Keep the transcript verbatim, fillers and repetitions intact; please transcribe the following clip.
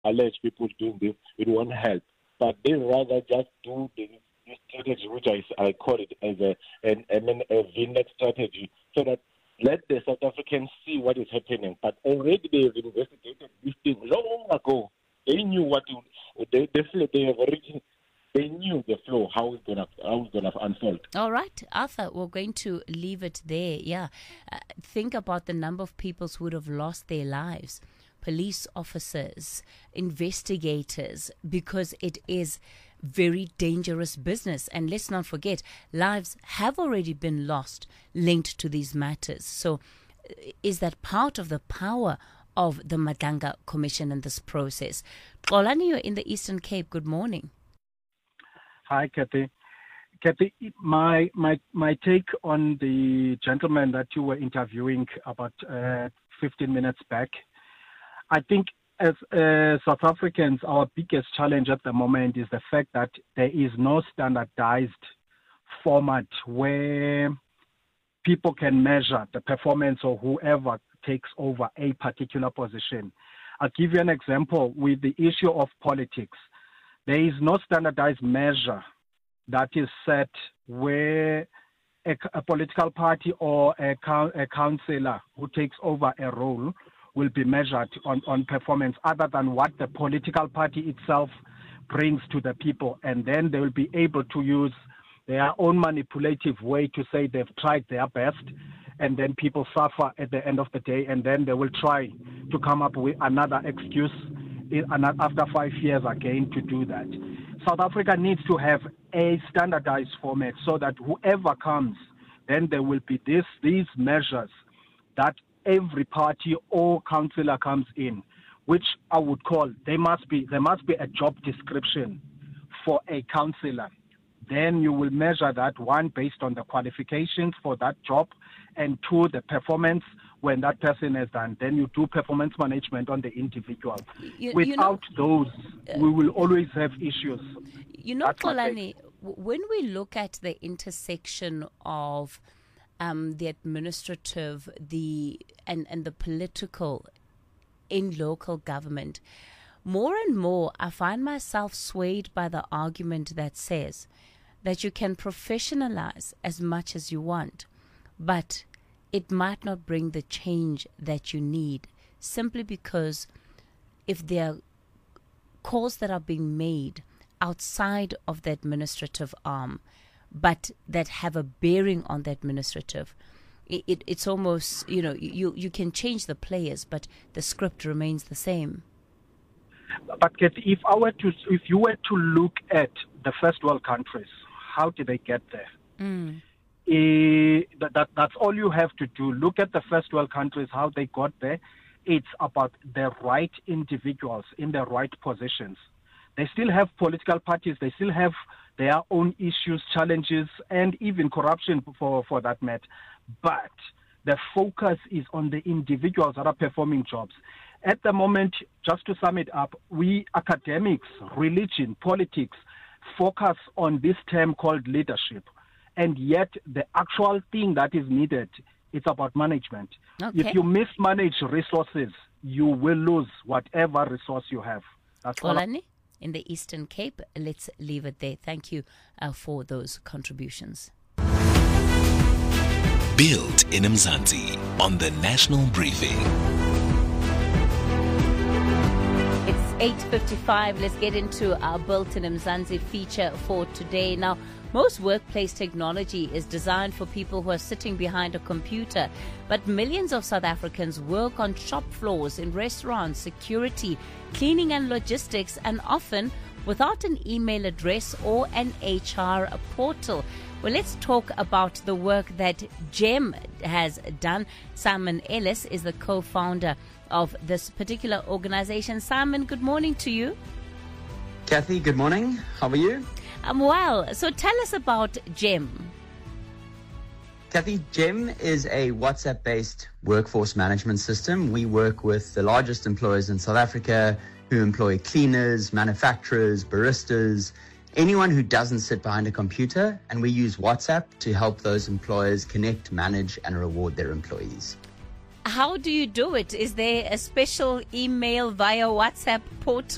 allege people doing this, it won't help. But they rather just do the this strategy, which I, I call it as a an, an, a V-neck strategy, so that let the South Africans see what is happening. But already they have investigated this thing long ago. They knew what to, they they they have already they knew the flow, how it's gonna how it's gonna unfold. All right, Arthur, we're going to leave it there. Yeah, uh, think about the number of people who would have lost their lives. Police officers, investigators, because it is very dangerous business. And let's not forget, lives have already been lost linked to these matters. So is that part of the power of the Madlanga Commission in this process? Xolani, you're in the Eastern Cape. Good morning. Hi, Kathy. Kathy, my, my, my take on the gentleman that you were interviewing about uh, fifteen minutes back, I think as uh, South Africans, our biggest challenge at the moment is the fact that there is no standardized format where people can measure the performance of whoever takes over a particular position. I'll give you an example with the issue of politics. There is no standardized measure that is set where a, a political party or a, a councillor who takes over a role will be measured on, on performance other than what the political party itself brings to the people. And then they will be able to use their own manipulative way to say they've tried their best, and then people suffer at the end of the day, and then they will try to come up with another excuse after five years again to do that. South Africa needs to have a standardized format so that whoever comes, then there will be this, these measures that every party or councillor comes in, which I would call, there must be there must be a job description for a councillor. Then you will measure that, one, based on the qualifications for that job, and two, the performance when that person is done. Then you do performance management on the individual. You, Without you know, those, uh, we will always have issues. You know, Xolani, when we look at the intersection of um, the administrative, the and, and the political in local government, more and more I find myself swayed by the argument that says that you can professionalize as much as you want, but it might not bring the change that you need, simply because if there are calls that are being made outside of the administrative arm, but that have a bearing on the administrative, it, it, it's almost, you know, you, you can change the players, but the script remains the same. But if I were to, if you were to look at the first world countries, how did they get there? Mm. Uh, that, that that's all you have to do. Look at the first world countries, how they got there. It's about the right individuals in the right positions. They still have political parties. They still have their own issues, challenges, and even corruption for, for that matter. But the focus is on the individuals that are performing jobs. At the moment, just to sum it up, we academics, religion, politics, focus on this term called leadership. And yet the actual thing that is needed, it's about management. Okay. If you mismanage resources, you will lose whatever resource you have. That's Xolani, in the Eastern Cape, let's leave it there. Thank you uh, for those contributions. Built in Mzansi on the National Briefing. eight fifty-five, let's get into our Built in Mzansi feature for today. Now, most workplace technology is designed for people who are sitting behind a computer, but millions of South Africans work on shop floors, in restaurants, security, cleaning and logistics, and often without an email address or an H R portal. Well, let's talk about the work that GEM has done. Simon Ellis is the co-founder of this particular organization. Simon, good morning to you. Kathy, good morning. How are you? I'm well. So tell us about GEM. Kathy, GEM is a WhatsApp-based workforce management system. We work with the largest employers in South Africa who employ cleaners, manufacturers, baristas, anyone who doesn't sit behind a computer, and we use WhatsApp to help those employers connect, manage, and reward their employees. How do you do it? Is there a special email via WhatsApp portal?